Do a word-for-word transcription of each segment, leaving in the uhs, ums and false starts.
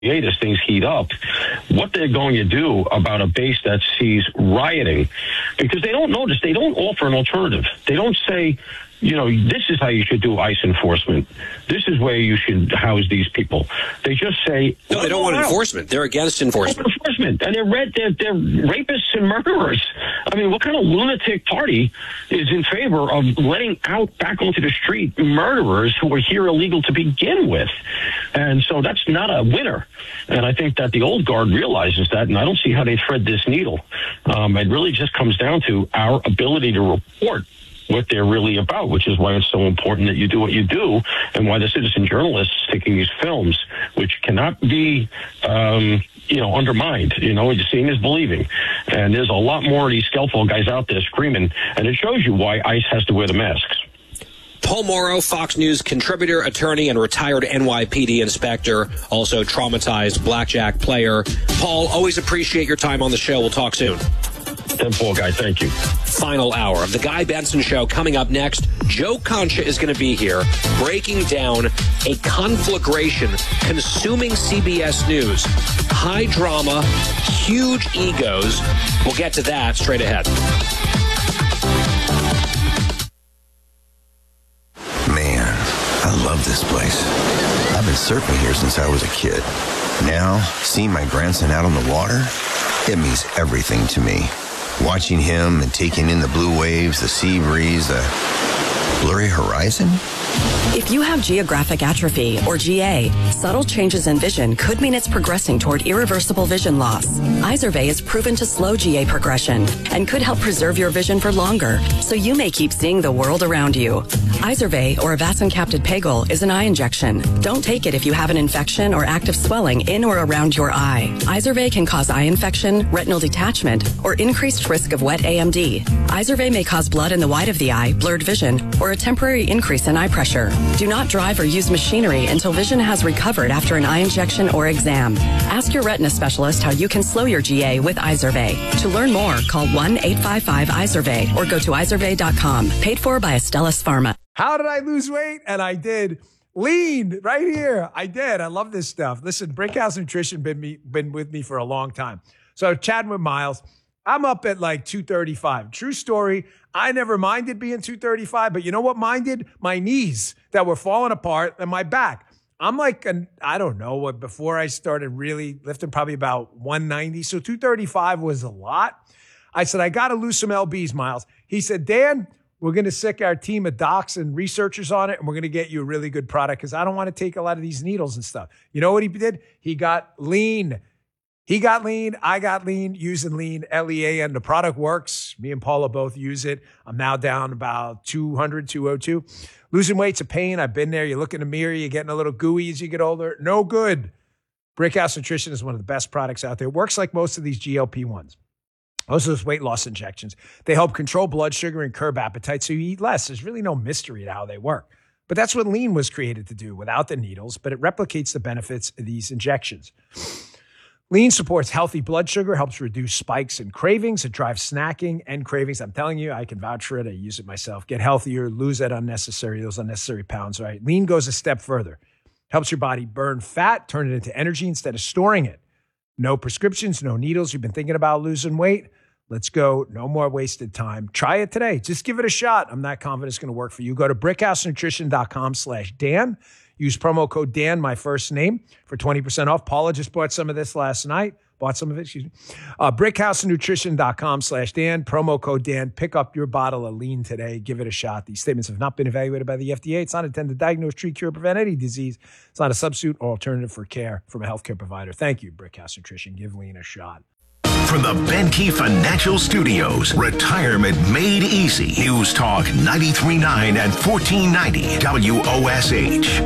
as things heat up, what they're going to do about a base that sees rioting, because they don't notice, they don't offer an alternative. They don't say, you know, this is how you should do ICE enforcement. This is where you should house these people. They just say... No, they don't want enforcement. They're against enforcement. Enforcement. And they're, red, they're, they're rapists and murderers. I mean, what kind of lunatic party is in favor of letting out back onto the street murderers who were here illegal to begin with? And so that's not a winner. And I think that the old guard realizes that, and I don't see how they thread this needle. Um, it really just comes down to our ability to report what they're really about, which is why it's so important that you do what you do, and why the citizen journalists taking these films, which cannot be, um, you know, undermined. You know, seeing is believing. And there's a lot more of these skeletal guys out there screaming, and it shows you why ICE has to wear the masks. Paul Mauro, Fox News contributor, attorney, and retired N Y P D inspector, also traumatized blackjack player. Paul, always appreciate your time on the show. We'll talk soon. ten four, guy. Thank you. Final hour of the Guy Benson Show coming up next. Joe Concha is going to be here breaking down a conflagration consuming C B S News. High drama, huge egos. We'll get to that straight ahead. Man, I love this place. I've been surfing here since I was a kid. Now, seeing my grandson out on the water, it means everything to me. Watching him and taking in the blue waves, the sea breeze, the blurry horizon. If you have geographic atrophy, or G A, subtle changes in vision could mean it's progressing toward irreversible vision loss. Izervay is proven to slow G A progression and could help preserve your vision for longer, so you may keep seeing the world around you. Izervay, or avacincaptad pegol, is an eye injection. Don't take it if you have an infection or active swelling in or around your eye. Izervay can cause eye infection, retinal detachment, or increased risk of wet A M D. Izervay may cause blood in the white of the eye, blurred vision, or a temporary increase in eye pressure. Do not drive or use machinery until vision has recovered after an eye injection or exam. Ask your retina specialist how you can slow your G A with Izervay. To learn more, call one eight five five Izervay or go to izervay dot com. Paid for by Astellas Pharma. How did I lose weight? And I did. Lean right here. I did. I love this stuff. Listen, Brickhouse Nutrition been me been with me for a long time. So chatting with Miles, I'm up at like two thirty-five. True story. I never minded being two thirty-five, but you know what minded? My knees that were falling apart and my back. I'm like, an, I don't know, what before I started really lifting, probably about one ninety. So two thirty-five was a lot. I said, I got to lose some L Bs, Miles. He said, Dan, we're going to sick our team of docs and researchers on it, and we're going to get you a really good product because I don't want to take a lot of these needles and stuff. You know what he did? He got lean. He got lean. I got lean using lean, L E A, and the product works. Me and Paula both use it. I'm now down about two hundred, two oh two. Losing weight's a pain. I've been there. You look in the mirror, you're getting a little gooey as you get older. No good. Brickhouse Nutrition is one of the best products out there. It works like most of these G L P ones. Most of those weight loss injections. They help control blood sugar and curb appetite so you eat less. There's really no mystery to how they work. But that's what lean was created to do without the needles, but it replicates the benefits of these injections. Lean supports healthy blood sugar, helps reduce spikes and cravings. It drives snacking and cravings. I'm telling you, I can vouch for it. I use it myself. Get healthier, lose that unnecessary, those unnecessary pounds, right? Lean goes a step further. Helps your body burn fat, turn it into energy instead of storing it. No prescriptions, no needles. You've been thinking about losing weight? Let's go. No more wasted time. Try it today. Just give it a shot. I'm not confident it's going to work for you. Go to brickhousenutrition.com slash Dan. Use promo code Dan, my first name, for twenty percent off. Paula just bought some of this last night. Bought some of it, excuse me. Uh, brickhousenutrition.com slash Dan. Promo code Dan. Pick up your bottle of lean today. Give it a shot. These statements have not been evaluated by the F D A. It's not intended to diagnose, treat, cure, prevent any disease. It's not a substitute or alternative for care from a healthcare provider. Thank you, Brickhouse Nutrition. Give lean a shot. From the Benke Financial Studios, Retirement Made Easy. News Talk ninety-three point nine and fourteen ninety W O S H.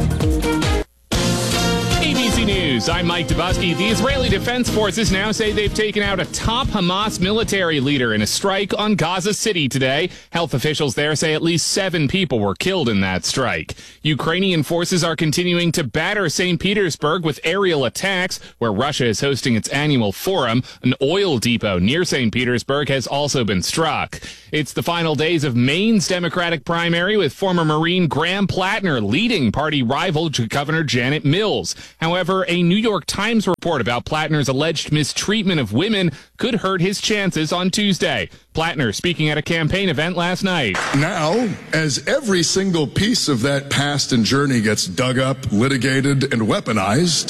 A B C News, I'm Mike Dubusky. The Israeli Defense Forces now say they've taken out a top Hamas military leader in a strike on Gaza City today. Health officials there say at least seven people were killed in that strike. Ukrainian forces are continuing to batter Saint Petersburg with aerial attacks, where Russia is hosting its annual forum. An oil depot near Saint Petersburg has also been struck. It's the final days of Maine's Democratic primary, with former Marine Graham Plattner leading party rival Governor Janet Mills. However, However, a New York Times report about Plattner's alleged mistreatment of women could hurt his chances on Tuesday. Plattner speaking at a campaign event last night. Now, as every single piece of that past and journey gets dug up, litigated, and weaponized,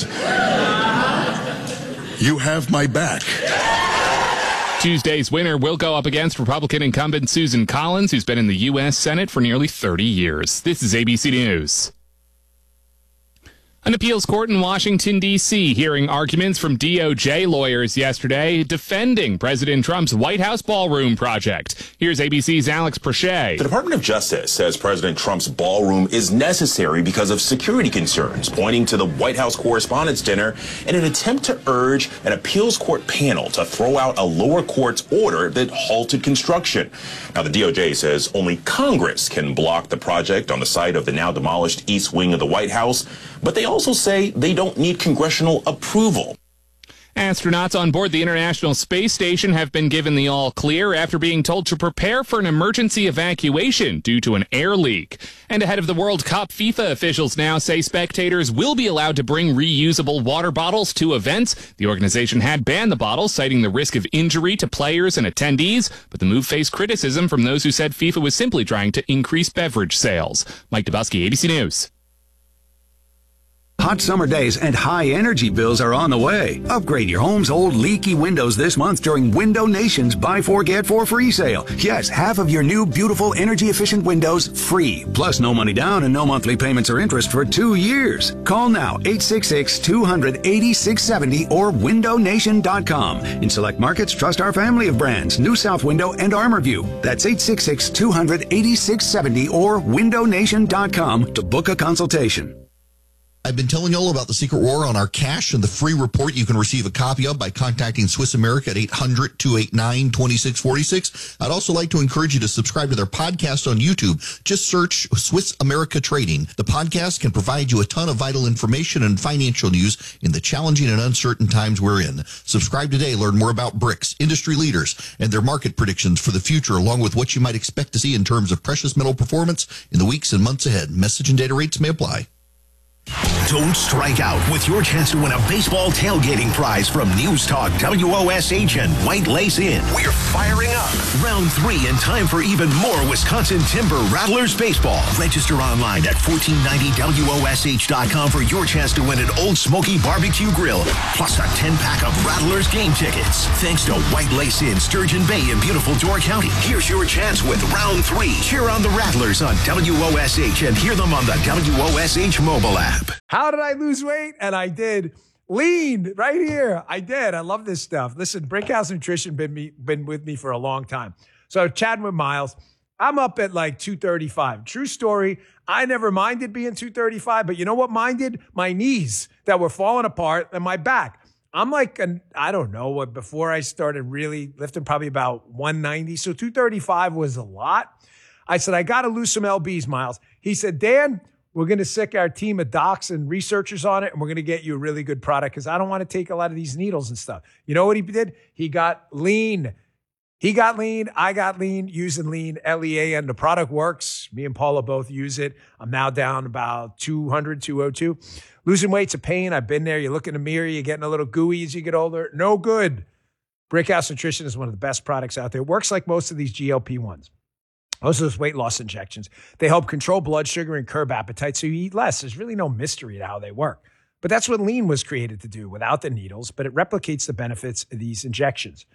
you have my back. Tuesday's winner will go up against Republican incumbent Susan Collins, who's been in the U S Senate for nearly thirty years. This is A B C News. An appeals court in Washington, D C hearing arguments from D O J lawyers yesterday defending President Trump's White House ballroom project. Here's A B C's Alex Prochet. The Department of Justice says President Trump's ballroom is necessary because of security concerns, pointing to the White House Correspondents' Dinner in an attempt to urge an appeals court panel to throw out a lower court's order that halted construction. Now, the D O J says only Congress can block the project on the site of the now demolished East Wing of the White House, but they also say they don't need congressional approval. Astronauts on board the International Space Station have been given the all clear after being told to prepare for an emergency evacuation due to an air leak. And ahead of the World Cup, FIFA officials now say spectators will be allowed to bring reusable water bottles to events. The organization had banned the bottles, citing the risk of injury to players and attendees, but the move faced criticism from those who said FIFA was simply trying to increase beverage sales. Mike Dubusky, A B C News. Hot summer days and high energy bills are on the way. Upgrade your home's old leaky windows this month during Window Nation's Buy Four Get Four free sale. Yes, half of your new beautiful energy efficient windows free. Plus no money down and no monthly payments or interest for two years. Call now eight six six, two hundred, eighty-six seventy or window nation dot com. In select markets, trust our family of brands, New South Window and ArmorView. That's eight six six, two hundred, eighty-six seventy or window nation dot com to book a consultation. I've been telling you all about the Secret War on our cash and the free report you can receive a copy of by contacting Swiss America at eight hundred, two eight nine, two six four six. I'd also like to encourage you to subscribe to their podcast on YouTube. Just search Swiss America Trading. The podcast can provide you a ton of vital information and financial news in the challenging and uncertain times we're in. Subscribe today. Learn more about BRICS, industry leaders, and their market predictions for the future, along with what you might expect to see in terms of precious metal performance in the weeks and months ahead. Message and data rates may apply. Don't strike out with your chance to win a baseball tailgating prize from News Talk W O S H and White Lace Inn. We're firing up. Round three and time for even more Wisconsin Timber Rattlers baseball. Register online at fourteen ninety W O S H dot com for your chance to win an Old Smoky barbecue grill, plus a ten-pack of Rattlers game tickets. Thanks to White Lace Inn, Sturgeon Bay in beautiful Door County. Here's your chance with round three. Cheer on the Rattlers on W O S H and hear them on the W O S H mobile app. How did I lose weight? And I did. Lean right here. I did. I love this stuff. Listen, Brickhouse Nutrition been me been with me for a long time. So chatting with Miles, I'm up at like two thirty-five. True story. I never minded being two thirty-five, but you know what minded? My knees that were falling apart and my back. I'm like, an, I don't know what, before I started really lifting, probably about one ninety. So two thirty-five was a lot. I said, I got to lose some L Bs, Miles. He said, Dan, we're going to sick our team of docs and researchers on it, and we're going to get you a really good product because I don't want to take a lot of these needles and stuff. You know what he did? He got lean. He got lean. I got lean using lean, L E A, and the product works. Me and Paula both use it. I'm now down about two hundred, two oh two. Losing weight's a pain. I've been there. You look in the mirror, you're getting a little gooey as you get older. No good. Brickhouse Nutrition is one of the best products out there. It works like most of these G L P ones. Most of those weight loss injections, they help control blood sugar and curb appetite so you eat less. There's really no mystery to how they work. But that's what lean was created to do without the needles, but it replicates the benefits of these injections.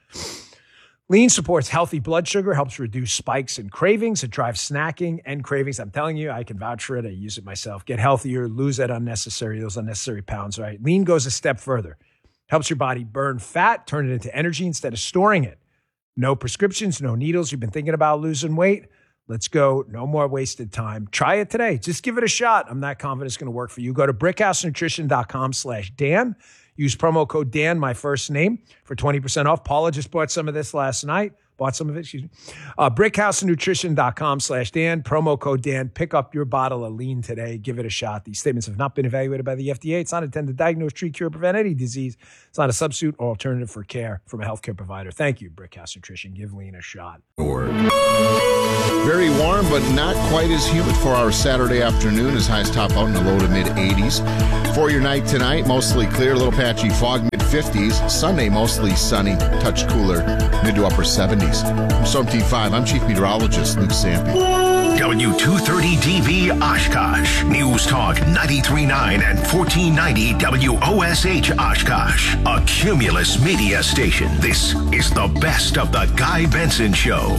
Lean supports healthy blood sugar, helps reduce spikes and cravings. It drives snacking and cravings. I'm telling you, I can vouch for it. I use it myself. Get healthier, lose that unnecessary, those unnecessary pounds, right? Lean goes a step further. Helps your body burn fat, turn it into energy instead of storing it. No prescriptions, no needles. You've been thinking about losing weight? Let's go. No more wasted time. Try it today. Just give it a shot. I'm not confident it's going to work for you. Go to brickhouse nutrition dot com slash Dan. Use promo code Dan, my first name, for twenty percent off. Paula just bought some of this last night. Bought some of it, excuse me. Uh, brickhousenutrition.com slash Dan, promo code Dan. Pick up your bottle of lean today. Give it a shot. These statements have not been evaluated by the F D A. It's not intended to diagnose, treat, cure, prevent any disease. It's not a substitute or alternative for care from a healthcare provider. Thank you, Brickhouse Nutrition. Give lean a shot. Very warm, but not quite as humid for our Saturday afternoon as highs top out in the low to mid eighties. For your night tonight, mostly clear, a little patchy fog, mid fifties. Sunday, mostly sunny, touch cooler, mid to upper seventies. From Storm Team five, I'm Chief Meteorologist Luke Sampe. W two thirty D V Oshkosh. News Talk ninety-three point nine and fourteen ninety W O S H Oshkosh. A Cumulus media station. This is the best of the Guy Benson Show.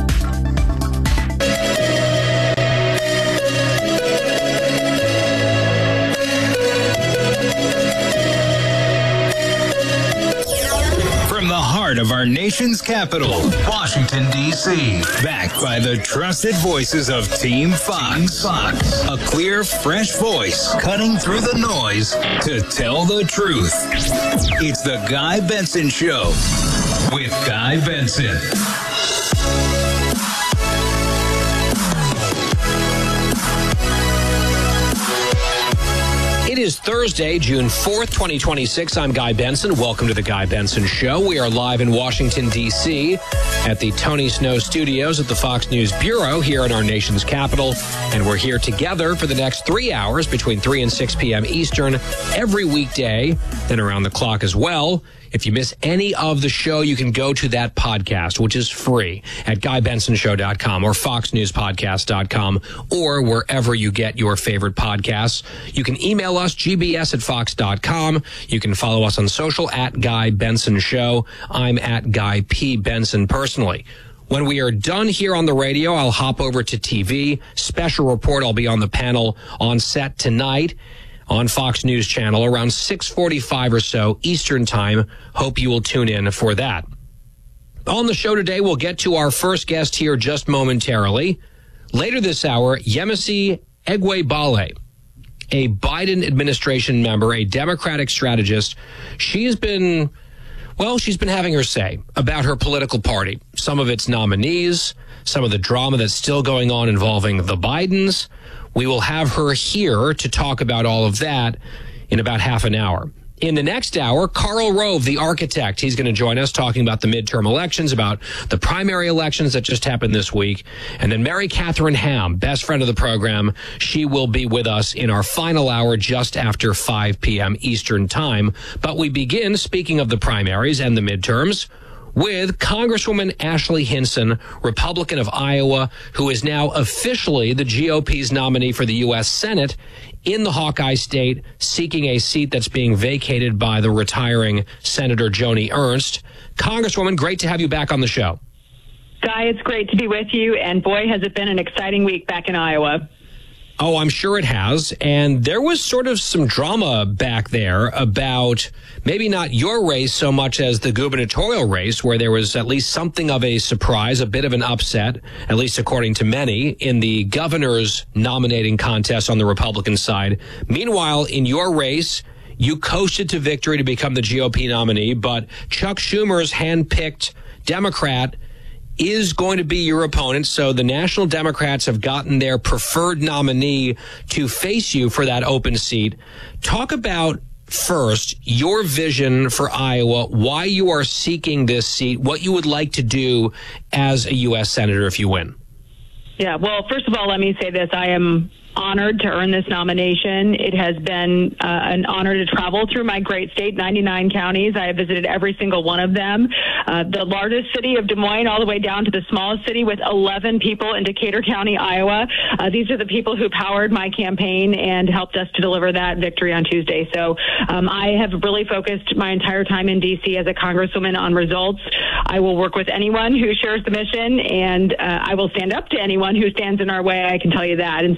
From the heart of our nation's capital, Washington, D C Backed by the trusted voices of Team Fox. Team Fox. A clear, fresh voice cutting through the noise to tell the truth. It's the Guy Benson Show with Guy Benson. It is Thursday, June fourth, twenty twenty-six. I'm Guy Benson. Welcome to the Guy Benson Show. We are live in Washington, D C at the Tony Snow Studios at the Fox News Bureau here in our nation's capital. And we're here together for the next three hours between three and six p.m. Eastern every weekday, then around the clock as well. If you miss any of the show, you can go to that podcast, which is free at guy benson show dot com or fox news podcast dot com or wherever you get your favorite podcasts. You can email us, g b s at fox dot com. You can follow us on social at Guy Benson Show. I'm at Guy P. Benson personally. When we are done here on the radio, I'll hop over to T V. Special report, I'll be on the panel on set tonight on Fox News Channel around six forty-five or so Eastern Time. Hope you will tune in for that. On the show today, we'll get to our first guest here just momentarily. Later this hour, Yemisi Egbue-Bale, a Biden administration member, a Democratic strategist. She's been, well, she's been having her say about her political party, some of its nominees, some of the drama that's still going on involving the Bidens. We will have her here to talk about all of that in about half an hour. In the next hour, Karl Rove, the architect, he's going to join us talking about the midterm elections, about the primary elections that just happened this week. And then Mary Catherine Ham, best friend of the program, she will be with us in our final hour just after five p.m. Eastern Time. But we begin, speaking of the primaries and the midterms, with Congresswoman Ashley Hinson, Republican of Iowa, who is now officially the G O P's nominee for the U S Senate in the Hawkeye state, seeking a seat that's being vacated by the retiring Senator Joni Ernst. Congresswoman, great to have you back on the show. Guy, it's great to be with you, and boy, has it been an exciting week back in Iowa. Oh, I'm sure it has. And there was sort of some drama back there about maybe not your race so much as the gubernatorial race, where there was at least something of a surprise, a bit of an upset, at least according to many, in the governor's nominating contest on the Republican side. Meanwhile, in your race, you coasted to victory to become the G O P nominee, but Chuck Schumer's handpicked Democrat is going to be your opponent. So the National Democrats have gotten their preferred nominee to face you for that open seat. Talk about first your vision for Iowa, why you are seeking this seat, what you would like to do as a U S Senator if you win. Yeah, well, first of all, let me say this. I am honored to earn this nomination. It has been uh, an honor to travel through my great state, ninety-nine counties. I have visited every single one of them. Uh, the largest city of Des Moines all the way down to the smallest city with eleven people in Decatur County, Iowa. Uh, these are the people who powered my campaign and helped us to deliver that victory on Tuesday. So um, I have really focused my entire time in D C as a congresswoman on results. I will work with anyone who shares the mission, and uh, I will stand up to anyone who stands in our way. I can tell you that. And so I'm going to go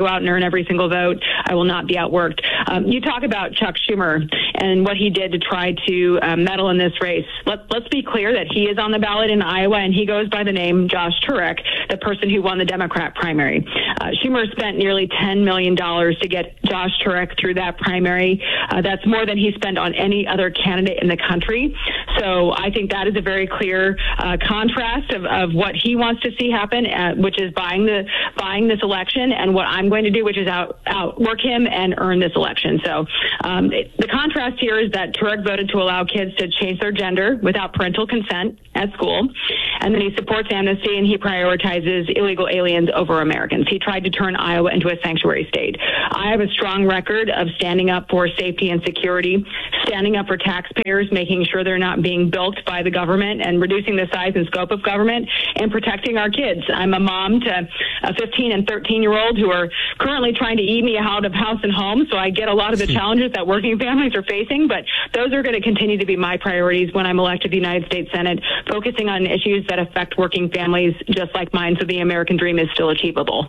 go out and earn every single vote. I will not be outworked. Um, you talk about Chuck Schumer and what he did to try to um, meddle in this race. Let, let's be clear that he is on the ballot in Iowa, and he goes by the name Josh Turek, the person who won the Democrat primary. Uh, Schumer spent nearly ten million dollars to get Josh Turek through that primary. Uh, that's more than he spent on any other candidate in the country. So I think that is a very clear uh, contrast of, of what he wants to see happen, uh, which is buying the buying this election, and what I'm going to do, which is out outwork him and earn this election. So um, it, the contrast here is that Turek voted to allow kids to change their gender without parental consent at school, and then he supports amnesty and he prioritizes illegal aliens over Americans. He tried to turn Iowa into a sanctuary state. I have a strong record of standing up for safety and security, standing up for taxpayers, making sure they're not being bilked by the government, and reducing the size and scope of government, and protecting our kids. I'm a mom to a fifteen and thirteen year old who are currently trying to eat me out of house and home, so I get a lot of the challenges that working families are facing, but those are going to continue to be my priorities when I'm elected to the United States Senate, focusing on issues that affect working families just like mine, so the American dream is still achievable.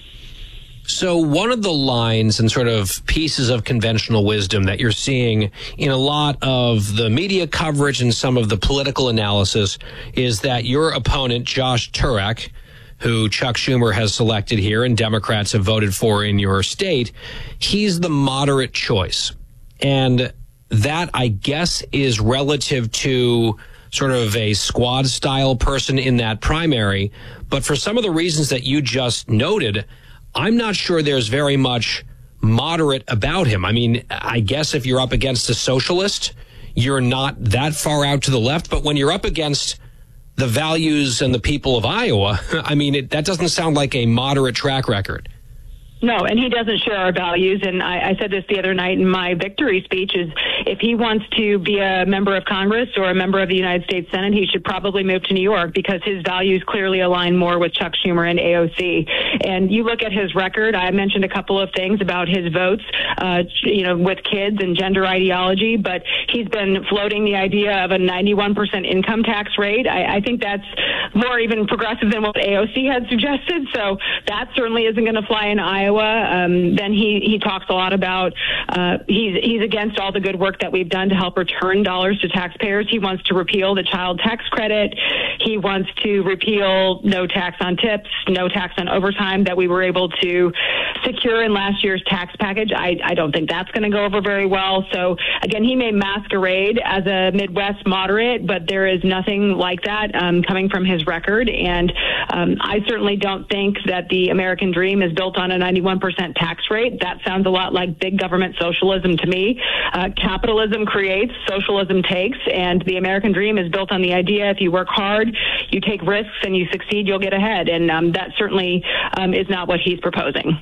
So one of the lines and sort of pieces of conventional wisdom that you're seeing in a lot of the media coverage and some of the political analysis is that your opponent, Josh Turek, who Chuck Schumer has selected here and Democrats have voted for in your state, he's the moderate choice. And that, I guess, is relative to sort of a squad style person in that primary. But for some of the reasons that you just noted, I'm not sure there's very much moderate about him. I mean, I guess if you're up against a socialist, you're not that far out to the left. But when you're up against the values and the people of Iowa, I mean, it, that doesn't sound like a moderate track record. No, and he doesn't share our values. And I, I said this the other night in my victory speech, is if he wants to be a member of Congress or a member of the United States Senate, he should probably move to New York, because his values clearly align more with Chuck Schumer and A O C. And you look at his record, I mentioned a couple of things about his votes, uh, you know, with kids and gender ideology, but he's been floating the idea of a ninety-one percent income tax rate. I, I think that's more even progressive than what A O C had suggested. So that certainly isn't going to fly in Iowa. Um, then he, he talks a lot about uh, he's he's against all the good work that we've done to help return dollars to taxpayers. He wants to repeal the child tax credit. He wants to repeal no tax on tips, no tax on overtime that we were able to secure in last year's tax package. I, I don't think that's going to go over very well. So again, he may masquerade as a Midwest moderate, but there is nothing like that um, coming from his record. And um, I certainly don't think that the American dream is built on a ninety-one percent tax rate. That sounds a lot like big government socialism to me. Uh, capitalism creates, socialism takes, and the American dream is built on the idea if you work hard, you take risks, and you succeed, you'll get ahead. And um, that certainly um, is not what he's proposing.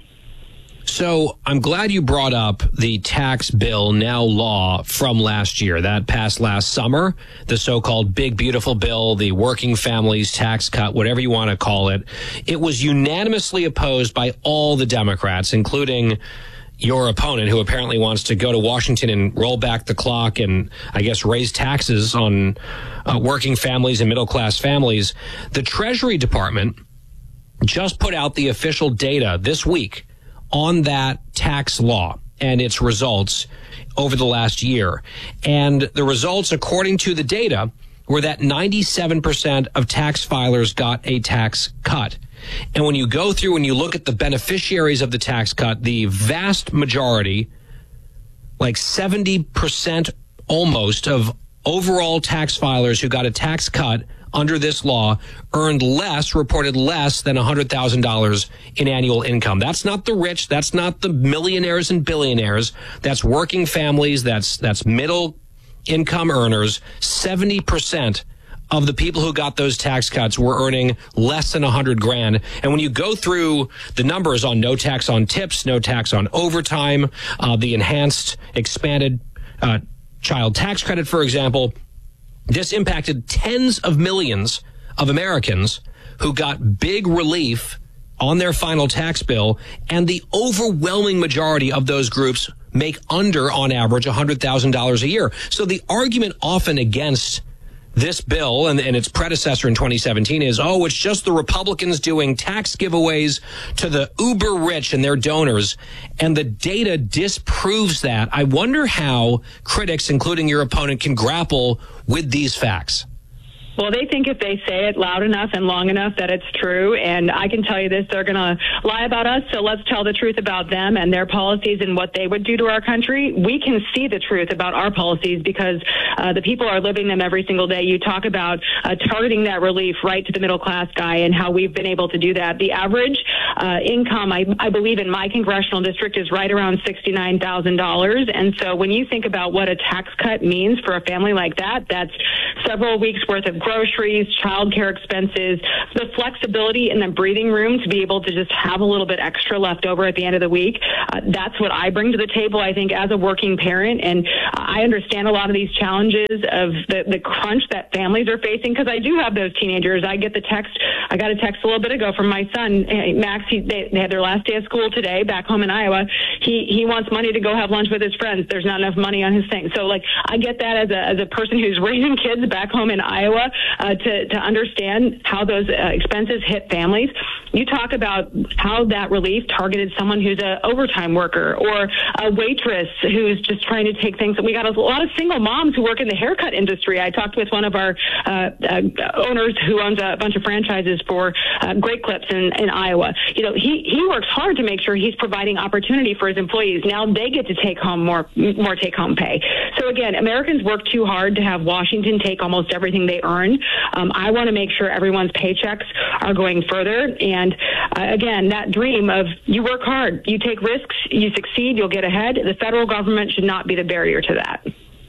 So I'm glad you brought up the tax bill, now law, from last year. That passed last summer, the so-called big, beautiful bill, the working families tax cut, whatever you want to call it. It was unanimously opposed by all the Democrats, including your opponent, who apparently wants to go to Washington and roll back the clock and, I guess, raise taxes on uh, working families and middle-class families. The Treasury Department just put out the official data this week on that tax law and its results over the last year. And the results, according to the data, were that ninety-seven percent of tax filers got a tax cut. And when you go through and you look at the beneficiaries of the tax cut, the vast majority, like seventy percent almost of overall tax filers who got a tax cut under this law earned less, reported less than one hundred thousand dollars in annual income. That's not the rich. That's not the millionaires and billionaires. That's working families. That's that's middle income earners. seventy percent of the people who got those tax cuts were earning less than one hundred grand. And when you go through the numbers on no tax on tips, no tax on overtime, uh, the enhanced, expanded uh, child tax credit, for example, this impacted tens of millions of Americans who got big relief on their final tax bill, and the overwhelming majority of those groups make under, on average, one hundred thousand dollars a year. So the argument often against this bill and, and its predecessor in twenty seventeen is, oh, it's just the Republicans doing tax giveaways to the uber rich and their donors. And the data disproves that. I wonder how critics, including your opponent, can grapple with these facts. Well, they think if they say it loud enough and long enough that it's true. And I can tell you this, they're going to lie about us. So let's tell the truth about them and their policies and what they would do to our country. We can see the truth about our policies because uh, the people are living them every single day. You talk about uh, targeting that relief right to the middle class guy and how we've been able to do that. The average uh, income, I, I believe, in my congressional district is right around sixty-nine thousand dollars. And so when you think about what a tax cut means for a family like that, that's several weeks worth of groceries, childcare expenses, the flexibility and the breathing room to be able to just have a little bit extra left over at the end of the week. Uh, that's what I bring to the table, I think, as a working parent. And I understand a lot of these challenges of the, the crunch that families are facing because I do have those teenagers. I get the text. I got a text a little bit ago from my son, Max. He, they, they had their last day of school today back home in Iowa. He he wants money to go have lunch with his friends. There's not enough money on his thing. So, like, I get that as a, as a person who's raising kids back home in Iowa. Uh, to, to understand how those uh, expenses hit families. You talk about how that relief targeted someone who's an overtime worker or a waitress who's just trying to take things. We got a lot of single moms who work in the haircut industry. I talked with one of our uh, uh, owners who owns a bunch of franchises for uh, Great Clips in, in Iowa. You know, he, he works hard to make sure he's providing opportunity for his employees. Now they get to take home more, more take-home pay. So again, Americans work too hard to have Washington take almost everything they earn. Um, I want to make sure everyone's paychecks are going further. And uh, again, that dream of you work hard, you take risks, you succeed, you'll get ahead. The federal government should not be the barrier to that.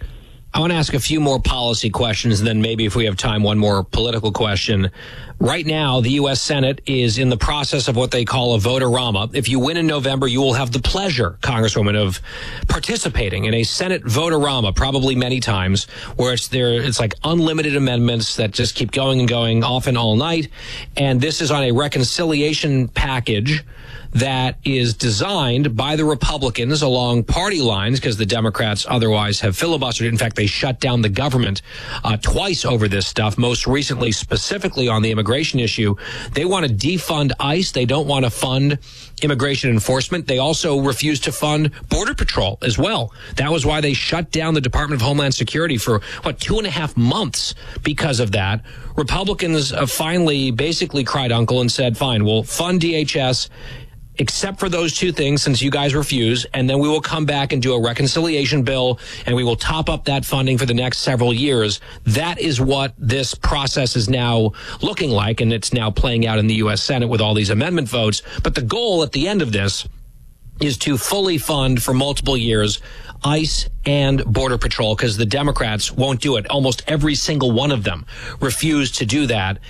I want to ask a few more policy questions, and then maybe if we have time, one more political question. Right now, the U S Senate is in the process of what they call a vote-a-rama. If you win in November, you will have the pleasure, Congresswoman, of participating in a Senate vote-a-rama, probably many times, where it's there. It's like unlimited amendments that just keep going and going, often all night. And this is on a reconciliation package that is designed by the Republicans along party lines because the Democrats otherwise have filibustered it. In fact, they shut down the government uh, twice over this stuff, most recently specifically on the immigration issue. They want to defund ICE. They don't want to fund immigration enforcement. They also refuse to fund Border Patrol as well. That was why they shut down the Department of Homeland Security for, what, two and a half months because of that. Republicans uh, finally basically cried uncle and said, fine, we'll fund D H S except for those two things, since you guys refuse, and then we will come back and do a reconciliation bill, and we will top up that funding for the next several years. That is what this process is now looking like, and it's now playing out in the U S Senate with all these amendment votes. But the goal at the end of this is to fully fund for multiple years ICE and Border Patrol, because the Democrats won't do it. Almost every single one of them refused to do that.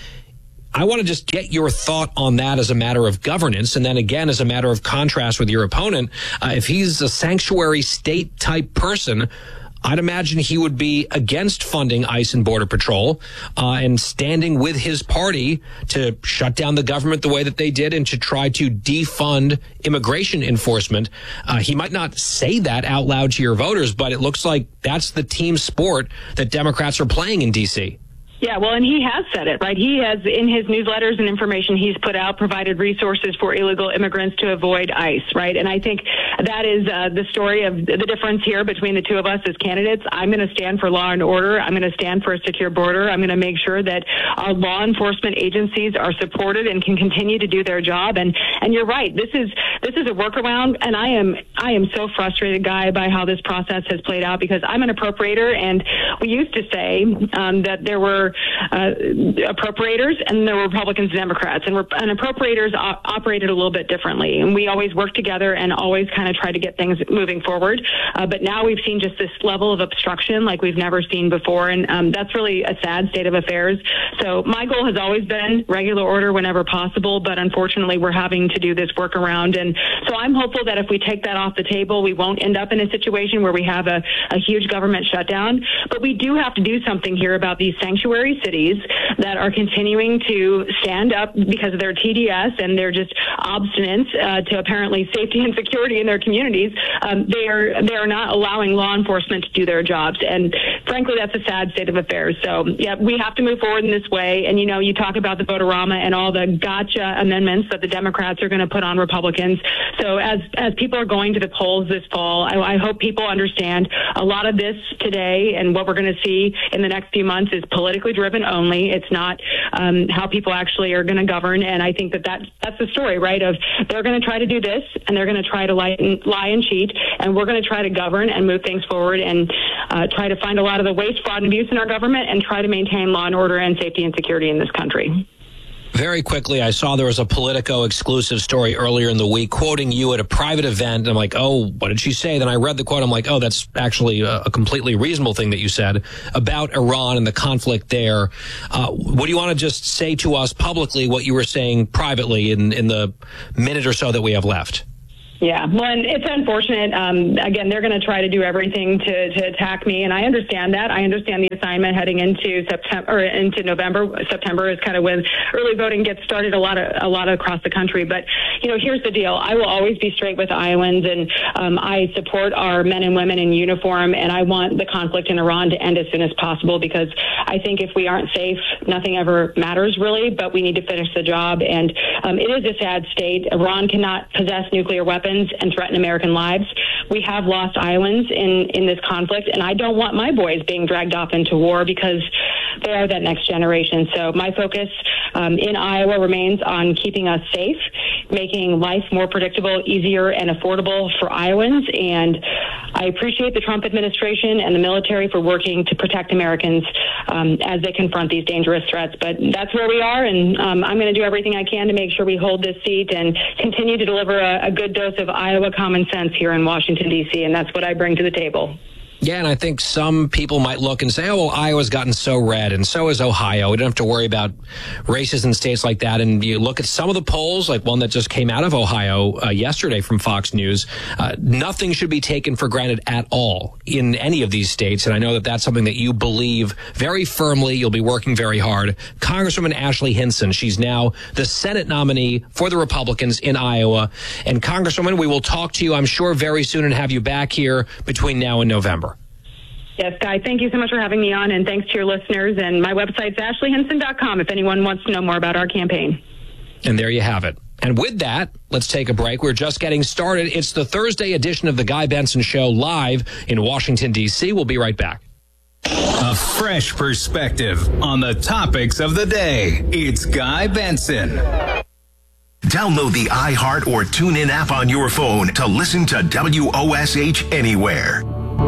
I want to just get your thought on that as a matter of governance, and then again as a matter of contrast with your opponent. Uh, if he's a sanctuary state type person, I'd imagine he would be against funding ICE and Border Patrol uh, and standing with his party to shut down the government the way that they did and to try to defund immigration enforcement. Uh, he might not say that out loud to your voters, but it looks like that's the team sport that Democrats are playing in D C. Yeah, well, and he has said it, right? He has, in his newsletters and information he's put out, provided resources for illegal immigrants to avoid ICE, right? And I think that is uh, the story of the difference here between the two of us as candidates. I'm going to stand for law and order. I'm going to stand for a secure border. I'm going to make sure that our law enforcement agencies are supported and can continue to do their job. And and you're right. This is this is a workaround, and I am I am so frustrated, Guy, by how this process has played out, because I'm an appropriator, and we used to say um, that there were Uh, appropriators, and there were Republicans and Democrats, and, and appropriators op- operated a little bit differently, and we always worked together and always kind of tried to get things moving forward. Uh, but now we've seen just this level of obstruction like we've never seen before, and um, that's really a sad state of affairs. So my goal has always been regular order whenever possible, but unfortunately we're having to do this workaround, and so I'm hopeful that if we take that off the table, we won't end up in a situation where we have a, a huge government shutdown. But we do have to do something here about these sanctuary sanctuary cities that are continuing to stand up because of their T D S and their just obstinance uh, to apparently safety and security in their communities, um, they are they are not allowing law enforcement to do their jobs. And frankly, that's a sad state of affairs. So, yeah, we have to move forward in this way. And, you know, you talk about the Vote-A-Rama and all the gotcha amendments that the Democrats are going to put on Republicans. So as as people are going to the polls this fall, I, I hope people understand a lot of this today and what we're going to see in the next few months is politically driven only. It's not um, how people actually are going to govern. And I think that, that that's the story, right, of they're going to try to do this and they're going to try to lie and, lie and cheat. And we're going to try to govern and move things forward and uh, try to find a lot of the waste, fraud, and abuse in our government and try to maintain law and order and safety and security in this country. Very quickly, I saw there was a Politico exclusive story earlier in the week quoting you at a private event. And I'm like, oh, what did she say? Then I read the quote. I'm like, oh, that's actually a, a completely reasonable thing that you said about Iran and the conflict there. Uh, what do you want to just say to us publicly what you were saying privately in, in the minute or so that we have left? Yeah, well, and it's unfortunate. Um, again, they're going to try to do everything to, to attack me, and I understand that. I understand the assignment heading into September or into November. September is kind of when early voting gets started a lot of a lot across the country. But you know, here's the deal: I will always be straight with Iowans, and um, I support our men and women in uniform, and I want the conflict in Iran to end as soon as possible because I think if we aren't safe, nothing ever matters really. But we need to finish the job, and um, it is a sad state. Iran cannot possess nuclear weapons and threaten American lives. We have lost Iowans in, in this conflict, and I don't want my boys being dragged off into war because they are that next generation. So my focus um, in Iowa remains on keeping us safe, making life more predictable, easier, and affordable for Iowans. And I appreciate the Trump administration and the military for working to protect Americans um, as they confront these dangerous threats. But that's where we are, and um, I'm going to do everything I can to make sure we hold this seat and continue to deliver a, a good dose of Iowa common sense here in Washington, D C, and that's what I bring to the table. Yeah, and I think some people might look and say, oh, well, Iowa's gotten so red, and so is Ohio. We don't have to worry about races in states like that. And you look at some of the polls, like one that just came out of Ohio uh, yesterday from Fox News, uh, nothing should be taken for granted at all in any of these states. And I know that that's something that you believe very firmly. You'll be working very hard. Congresswoman Ashley Hinson, she's now the Senate nominee for the Republicans in Iowa. And Congresswoman, we will talk to you, I'm sure, very soon and have you back here between now and November. Yes, Guy, thank you so much for having me on, and thanks to your listeners. And my website's ashley hinson dot com if anyone wants to know more about our campaign. And there you have it. And with that, let's take a break. We're just getting started. It's the Thursday edition of The Guy Benson Show live in Washington, D C. We'll be right back. A fresh perspective on the topics of the day. It's Guy Benson. Download the iHeart or TuneIn app on your phone to listen to W O S H anywhere.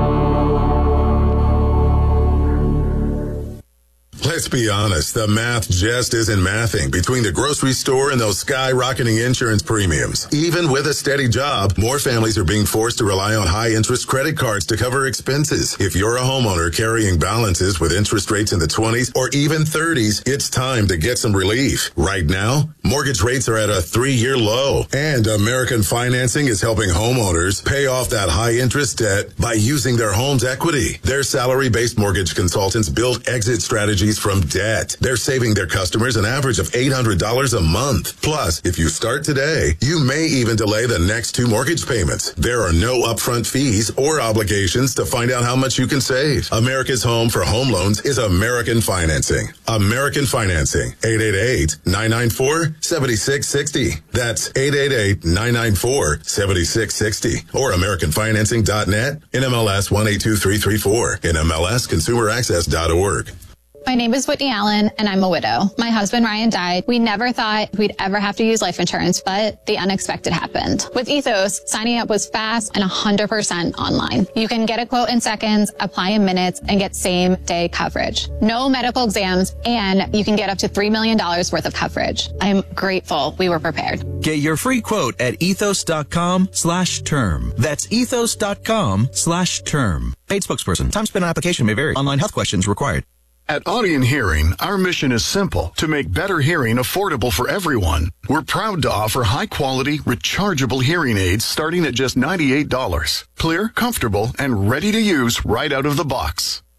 Let's be honest, the math just isn't mathing between the grocery store and those skyrocketing insurance premiums. Even with a steady job, more families are being forced to rely on high-interest credit cards to cover expenses. If you're a homeowner carrying balances with interest rates in the twenties or even thirties, it's time to get some relief. Right now, mortgage rates are at a three-year low, and American Financing is helping homeowners pay off that high-interest debt by using their home's equity. Their salary-based mortgage consultants build exit strategies from debt. They're saving their customers an average of eight hundred dollars a month. Plus, if you start today, you may even delay the next two mortgage payments. There are no upfront fees or obligations to find out how much you can save. America's home for home loans is American Financing. American Financing. eight eight eight, nine nine four, seven six six zero. That's eight eight eight, nine nine four, seven six six zero. Or American Financing dot net. N M L S one eight two three three four. N M L S consumer access dot org. My name is Whitney Allen, and I'm a widow. My husband, Ryan, died. We never thought we'd ever have to use life insurance, but the unexpected happened. With Ethos, signing up was fast and one hundred percent online. You can get a quote in seconds, apply in minutes, and get same-day coverage. No medical exams, and you can get up to three million dollars worth of coverage. I'm grateful we were prepared. Get your free quote at ethos.com slash term. That's ethos.com slash term. Paid spokesperson. Time spent on application may vary. Online health questions required. At Audion Hearing, our mission is simple: to make better hearing affordable for everyone. We're proud to offer high-quality, rechargeable hearing aids starting at just ninety-eight dollars. Clear, comfortable, and ready to use right out of the box.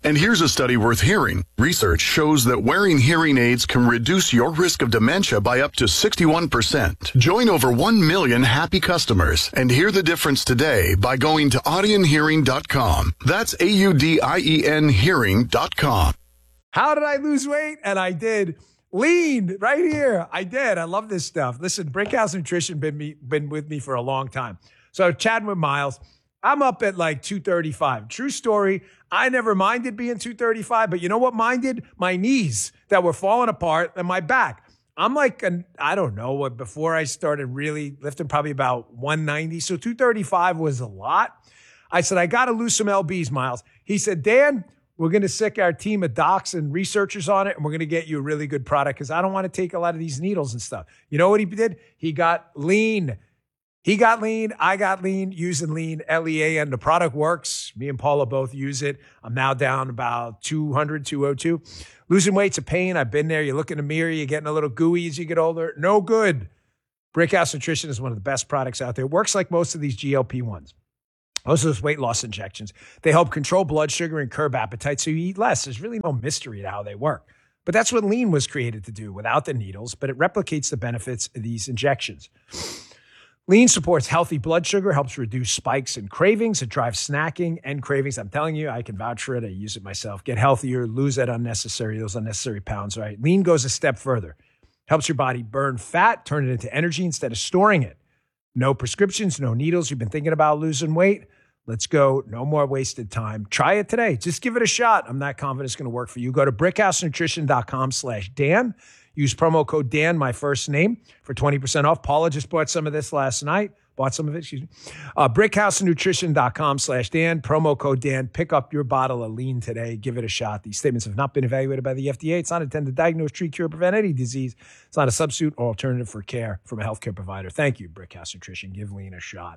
And here's a study worth hearing. Research shows that wearing hearing aids can reduce your risk of dementia by up to sixty-one percent. Join over one million happy customers and hear the difference today by going to Audien Hearing dot com. That's A U D I E N Hearing dot com. How did I lose weight? And I did. Lean right here. I did. I love this stuff. Listen, Brickhouse Nutrition been me been with me for a long time. So chatting with Miles, I'm up at like two thirty-five. True story. I never minded being two thirty-five, but you know what minded? My knees that were falling apart and my back. I'm like, an, I don't know, what before I started really lifting, probably about one ninety. So two thirty-five was a lot. I said, I got to lose some L Bs, Miles. He said, Dan, we're going to sick our team of docs and researchers on it, and we're going to get you a really good product because I don't want to take a lot of these needles and stuff. You know what he did? He got lean. He got lean. I got lean using lean, L E A N. The product works. Me and Paula both use it. I'm now down about two hundred, two oh two. Losing weight's a pain. I've been there. You look in the mirror, you're getting a little gooey as you get older. No good. Brickhouse Nutrition is one of the best products out there. It works like most of these G L P ones. Most of those weight loss injections. They help control blood sugar and curb appetite so you eat less. There's really no mystery to how they work. But that's what lean was created to do without the needles, but it replicates the benefits of these injections. Lean supports healthy blood sugar, helps reduce spikes and cravings. It drives snacking and cravings. I'm telling you, I can vouch for it. I use it myself. Get healthier, lose that unnecessary, those unnecessary pounds, right? Lean goes a step further. Helps your body burn fat, turn it into energy instead of storing it. No prescriptions, no needles. You've been thinking about losing weight? Let's go. No more wasted time. Try it today. Just give it a shot. I'm not confident it's going to work for you. Go to brickhousenutrition.com slash Dan. Use promo code Dan, my first name, for twenty percent off. Paula just bought some of this last night. Bought some of it, excuse me. Uh, brickhousenutrition.com slash Dan. Promo code Dan. Pick up your bottle of lean today. Give it a shot. These statements have not been evaluated by the F D A. It's not intended to diagnose, treat, cure, or prevent any disease. It's not a substitute or alternative for care from a healthcare provider. Thank you, Brickhouse Nutrition. Give lean a shot.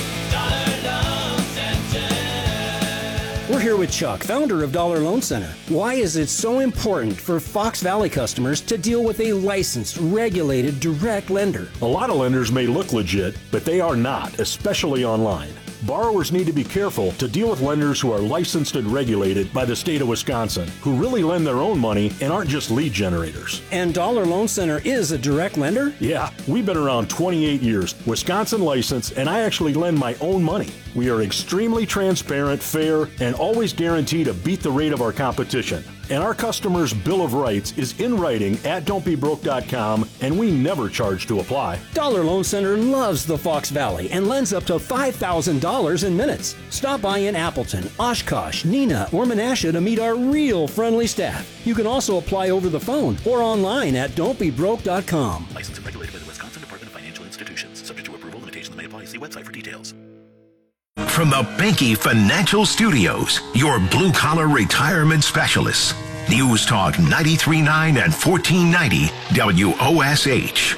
We're here with Chuck, founder of Dollar Loan Center. Why is it so important for Fox Valley customers to deal with a licensed, regulated, direct lender? A lot of lenders may look legit, but they are not, especially online. Borrowers need to be careful to deal with lenders who are licensed and regulated by the state of Wisconsin, who really lend their own money and aren't just lead generators. And Dollar Loan Center is a direct lender? Yeah, we've been around twenty-eight years, Wisconsin licensed, and I actually lend my own money. We are extremely transparent, fair, and always guarantee to beat the rate of our competition. And our customer's Bill of Rights is in writing at don't be broke dot com, and we never charge to apply. Dollar Loan Center loves the Fox Valley and lends up to five thousand dollars in minutes. Stop by in Appleton, Oshkosh, Neenah, or Menasha to meet our real friendly staff. You can also apply over the phone or online at don't be broke dot com. Licensed and regulated by the Wisconsin Department of Financial Institutions. Subject to approval, limitations may apply. See website for details. From the Banky Financial Studios, your blue-collar retirement specialists. News Talk ninety-three point nine and fourteen ninety W O S H.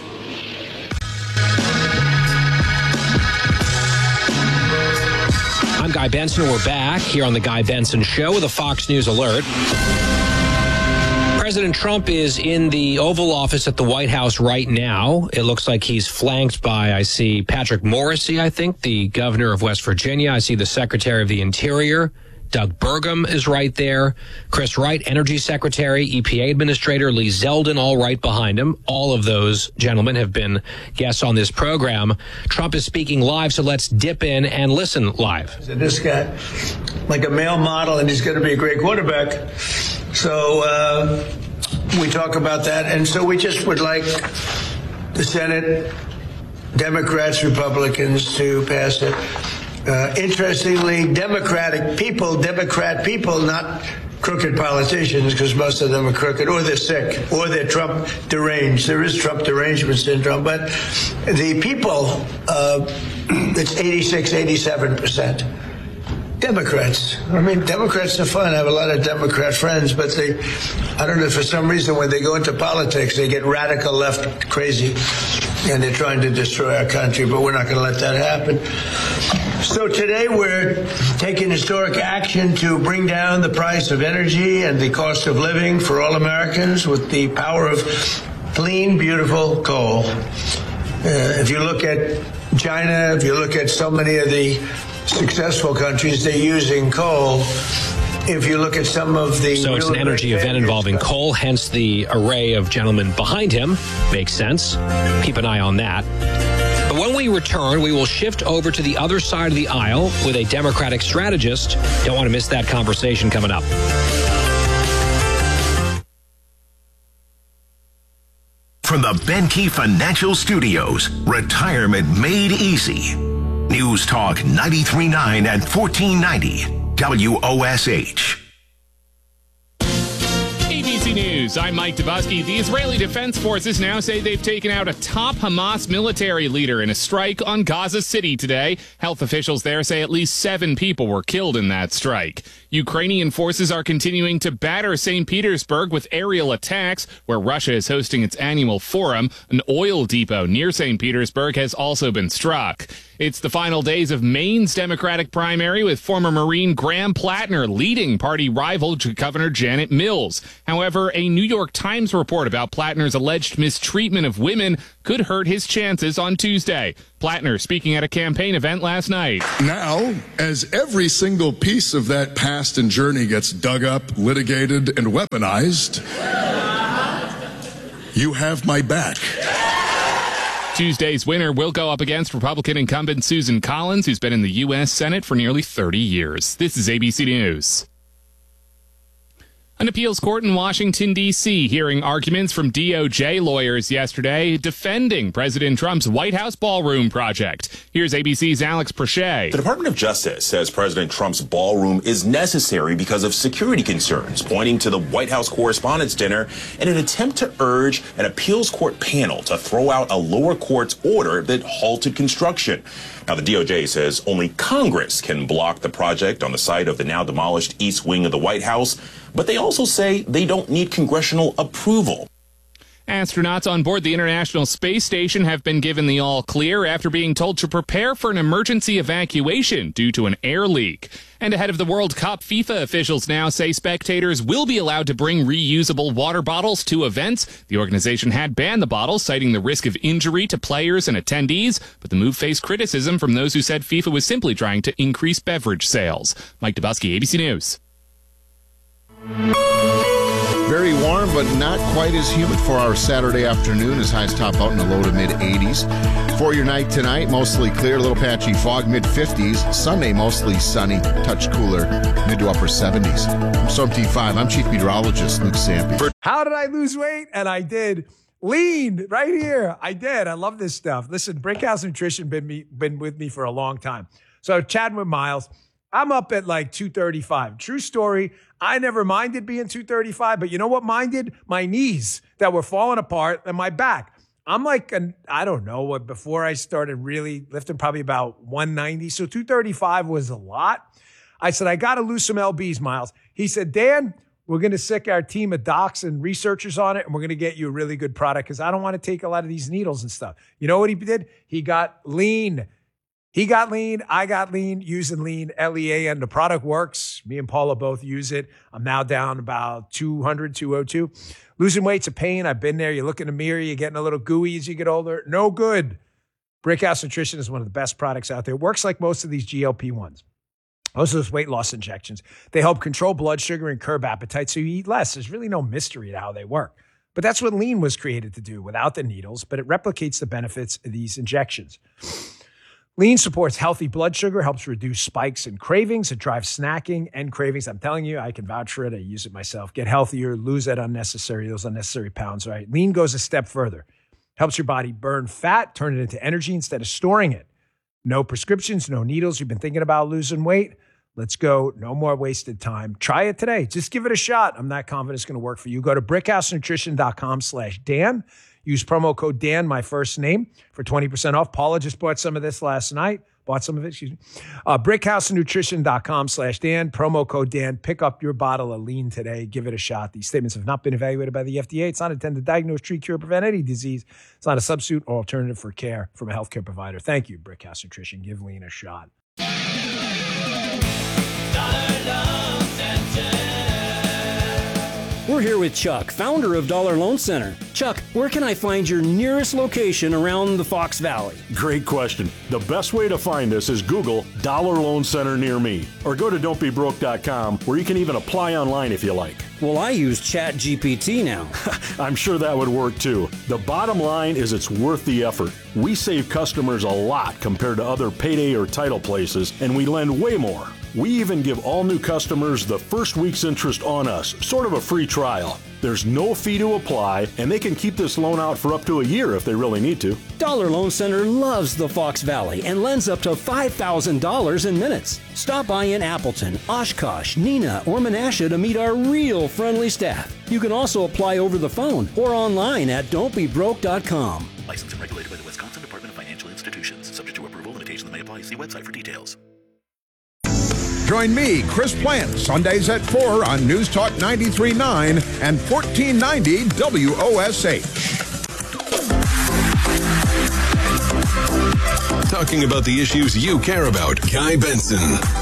I'm Guy Benson. We're back here on the Guy Benson Show with a Fox News alert. President Trump is in the Oval Office at the White House right now. It looks like he's flanked by, I see Patrick Morrisey, I think, the governor of West Virginia. I see the Secretary of the Interior. Doug Burgum is right there. Chris Wright, Energy Secretary, E P A Administrator, Lee Zeldin, all right behind him. All of those gentlemen have been guests on this program. Trump is speaking live, so let's dip in and listen live. This guy, like a male model, and he's going to be a great quarterback. So uh, we talk about that. And so we just would like the Senate, Democrats, Republicans to pass it. Uh, interestingly, Democratic people, Democrat people, not crooked politicians, because most of them are crooked, or they're sick, or they're Trump deranged. There is Trump derangement syndrome, but the people, uh, it's eighty-six, eighty-seven percent. Democrats. I mean, Democrats are fun. I have a lot of Democrat friends, but they, I don't know, for some reason, when they go into politics, they get radical left crazy, and they're trying to destroy our country, but we're not going to let that happen. So today we're taking historic action to bring down the price of energy and the cost of living for all Americans with the power of clean, beautiful coal. Uh, if you look at China, if you look at so many of the successful countries, they're using coal if you look at some of the... So it's an energy event involving coal, hence the array of gentlemen behind him. Makes sense. Keep an eye on that. But when we return, we will shift over to the other side of the aisle with a Democratic strategist. Don't want to miss that conversation coming up. From the Benke Financial Studios, retirement made easy. News Talk ninety-three point nine and fourteen ninety W O S H. A B C News, I'm Mike Dubosky. The Israeli Defense Forces now say they've taken out a top Hamas military leader in a strike on Gaza City today. Health officials there say at least seven people were killed in that strike. Ukrainian forces are continuing to batter Saint Petersburg with aerial attacks, where Russia is hosting its annual forum. An oil depot near Saint Petersburg has also been struck. It's the final days of Maine's Democratic primary, with former Marine Graham Plattner leading party rival Governor Janet Mills. However, a New York Times report about Plattner's alleged mistreatment of women could hurt his chances on Tuesday. Plattner speaking at a campaign event last night. Now, as every single piece of that past and journey gets dug up, litigated, and weaponized, you have my back. Tuesday's winner will go up against Republican incumbent Susan Collins, who's been in the U S Senate for nearly thirty years. This is A B C News. An appeals court in Washington, D C hearing arguments from D O J lawyers yesterday defending President Trump's White House ballroom project. Here's A B C's Alex Prochet. The Department of Justice says President Trump's ballroom is necessary because of security concerns, pointing to the White House Correspondents' Dinner in an attempt to urge an appeals court panel to throw out a lower court's order that halted construction. Now, the D O J says only Congress can block the project on the site of the now demolished East Wing of the White House, but they also say they don't need congressional approval. Astronauts on board the International Space Station have been given the all clear after being told to prepare for an emergency evacuation due to an air leak. And ahead of the World Cup, FIFA officials now say spectators will be allowed to bring reusable water bottles to events. The organization had banned the bottles, citing the risk of injury to players and attendees, but the move faced criticism from those who said FIFA was simply trying to increase beverage sales. Mike Dubosky, A B C News. Very warm, but not quite as humid for our Saturday afternoon, as highs top out in the low to mid eighties. For your night tonight, mostly clear, little patchy fog, mid fifties. Sunday, mostly sunny, touch cooler, mid to upper seventies. I'm Storm T five. I'm Chief Meteorologist Luke Sampe. How did I lose weight? And I did. Lean right here. I did. I love this stuff. Listen, Brickhouse Nutrition been me been with me for a long time. So chatting with Miles, I'm up at like two thirty-five. True story. I never minded being two thirty-five, but you know what minded? My knees that were falling apart and my back. I'm like, an, I don't know what, before I started really lifting, probably about one ninety. So two thirty-five was a lot. I said, I got to lose some L Bs, Miles. He said, Dan, we're going to sick our team of docs and researchers on it, and we're going to get you a really good product because I don't want to take a lot of these needles and stuff. You know what he did? He got lean. He got lean. I got lean using lean, L E A, and the product works. Me and Paula both use it. I'm now down about two hundred, two oh two. Losing weight's a pain. I've been there. You look in the mirror, you're getting a little gooey as you get older. No good. Brickhouse Nutrition is one of the best products out there. It works like most of these G L P ones. Most of those weight loss injections. They help control blood sugar and curb appetite so you eat less. There's really no mystery to how they work. But that's what lean was created to do without the needles, but it replicates the benefits of these injections. Lean supports healthy blood sugar, helps reduce spikes and cravings. It drives snacking and cravings. I'm telling you, I can vouch for it. I use it myself. Get healthier, lose that unnecessary, those unnecessary pounds, right? Lean goes a step further. Helps your body burn fat, turn it into energy instead of storing it. No prescriptions, no needles. You've been thinking about losing weight? Let's go. No more wasted time. Try it today. Just give it a shot. I'm not confident it's going to work for you. Go to brickhousenutrition.com slash Dan. Use promo code Dan, my first name, for twenty percent off. Paula just bought some of this last night. Bought some of it, excuse me. Uh, brickhousenutrition.com slash Dan. Promo code Dan. Pick up your bottle of lean today. Give it a shot. These statements have not been evaluated by the F D A. It's not intended to diagnose, treat, cure, prevent any disease. It's not a substitute or alternative for care from a healthcare provider. Thank you, Brickhouse Nutrition. Give lean a shot. We're here with Chuck, founder of Dollar Loan Center. Chuck, where can I find your nearest location around the Fox Valley? Great question. The best way to find us is Google Dollar Loan Center near me, or go to don't be broke dot com, where you can even apply online if you like. Well, I use Chat G P T now. I'm sure that would work too. The bottom line is it's worth the effort. We save customers a lot compared to other payday or title places, and we lend way more. We even give all new customers the first week's interest on us, sort of a free trial. There's no fee to apply, and they can keep this loan out for up to a year if they really need to. Dollar Loan Center loves the Fox Valley and lends up to five thousand dollars in minutes. Stop by in Appleton, Oshkosh, Neenah, or Menasha to meet our real friendly staff. You can also apply over the phone or online at don't be broke dot com. Licensed and regulated by the Wisconsin Department of Financial Institutions. Subject to approval, limitations may apply. See website for details. Join me, Chris Plant, Sundays at four on News Talk ninety-three point nine and fourteen ninety W O S H. Talking about the issues you care about. Guy Benson.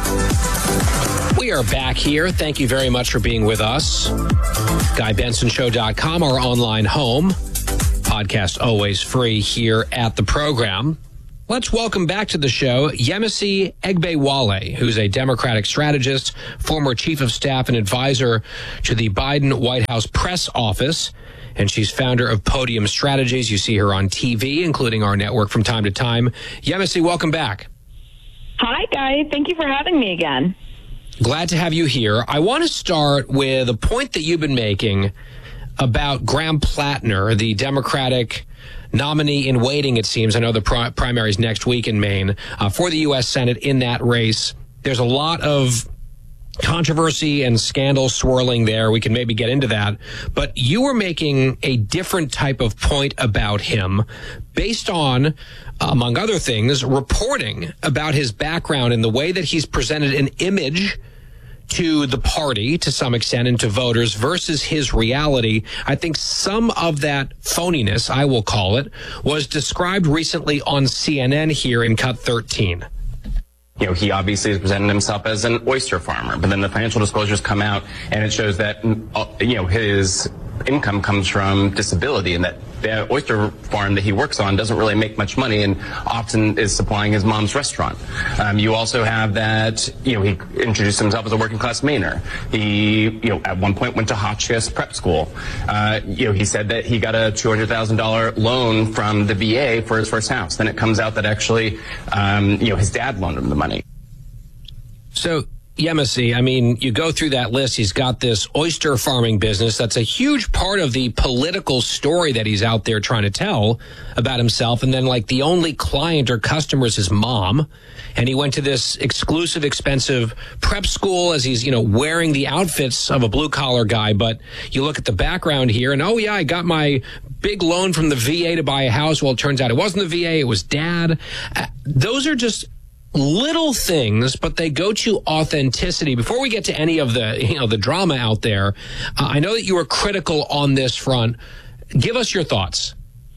We are back here. Thank you very much for being with us. Guy Benson Show dot com, our online home. Podcast always free here at the program. Let's welcome back to the show Yemisi Egbewale, who's a Democratic strategist, former chief of staff and advisor to the Biden White House press office. And she's founder of Podium Strategies. You see her on T V, including our network from time to time. Yemisi, welcome back. Hi, Guy. Thank you for having me again. Glad to have you here. I want to start with a point that you've been making about Graham Plattner, the Democratic nominee in waiting, it seems. I know the pri- primaries next week in Maine uh, for the U S Senate in that race. There's a lot of controversy and scandal swirling there. We can maybe get into that. But you were making a different type of point about him based on, among other things, reporting about his background and the way that he's presented an image to the party to some extent and to voters versus his reality. I think some of that phoniness, I will call it, was described recently on C N N here in Cut thirteen. You know, he obviously has presented himself as an oyster farmer, but then the financial disclosures come out and it shows that, you know, his income comes from disability and that the oyster farm that he works on doesn't really make much money and often is supplying his mom's restaurant. Um, you also have that, you know, he introduced himself as a working class Mainer. He, you know, at one point went to Hotchkiss Prep School. Uh, you know, he said that he got a two hundred thousand dollars loan from the V A for his first house. Then it comes out that actually, um, you know, his dad loaned him the money. So, Yemisi, I mean, you go through that list. He's got this oyster farming business. That's a huge part of the political story that he's out there trying to tell about himself. And then, like, the only client or customer is his mom. And he went to this exclusive, expensive prep school as he's, you know, wearing the outfits of a blue-collar guy. But you look at the background here, and, oh, yeah, I got my big loan from the V A to buy a house. Well, it turns out it wasn't the V A. It was dad. Uh, those are just little things, but they go to authenticity. Before we get to any of the, you know, the drama out there, uh, I know that you were critical on this front. Give us your thoughts.